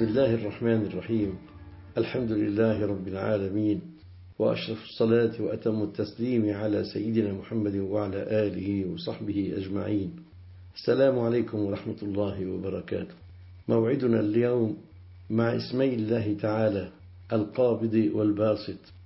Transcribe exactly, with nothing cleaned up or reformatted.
بسم الله الرحمن الرحيم. الحمد لله رب العالمين، وأشرف الصلاة وأتم التسليم على سيدنا محمد وعلى آله وصحبه أجمعين. السلام عليكم ورحمة الله وبركاته. موعدنا اليوم مع اسمي الله تعالى القابض والباسط،